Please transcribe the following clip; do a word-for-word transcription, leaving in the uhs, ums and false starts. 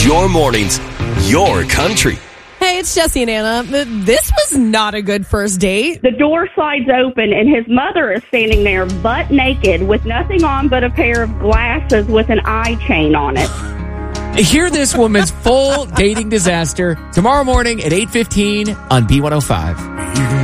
Your mornings, your country. Hey, it's Jesse and Anna. This was not a good first date. The door slides open, and his mother is standing there butt naked with nothing on but a pair of glasses with an eye chain on it. Hear this woman's full dating disaster tomorrow morning at eight fifteen on B one oh five.